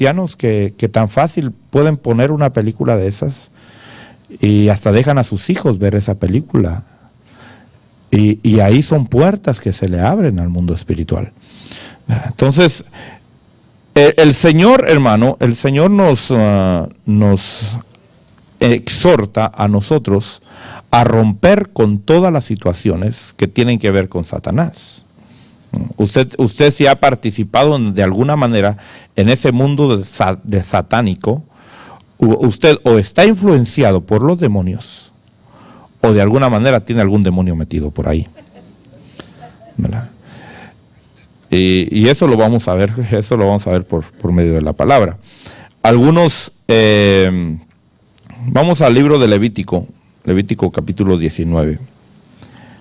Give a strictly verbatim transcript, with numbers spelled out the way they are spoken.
cristianos que, que tan fácil pueden poner una película de esas y hasta dejan a sus hijos ver esa película. Y, y ahí son puertas que se le abren al mundo espiritual. Entonces, el, el Señor, hermano, el Señor nos, uh, nos exhorta a nosotros a romper con todas las situaciones que tienen que ver con Satanás. Usted, usted si ha participado de alguna manera en ese mundo de, de satánico, usted o está influenciado por los demonios o de alguna manera tiene algún demonio metido por ahí. ¿Verdad? Y, y eso lo vamos a ver, eso lo vamos a ver por, por medio de la palabra. Algunos, eh, vamos al libro de Levítico, Levítico capítulo diecinueve.